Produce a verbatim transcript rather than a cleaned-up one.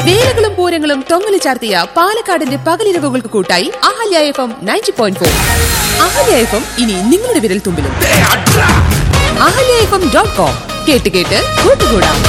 വേലകളും പൂരങ്ങളും തൊങ്ങലി ചാർത്തിയ പാലക്കാടിന്റെ പകലിരവുകൾക്ക് കൂട്ടായി Ahalya F M ninety point four. Ahalya F M ഇനി നിങ്ങളുടെ വിരൽ തുമ്പിലും. Ahalya F M dot com കേട്ട് കേട്ട് കൂട്ടുകൂടാം.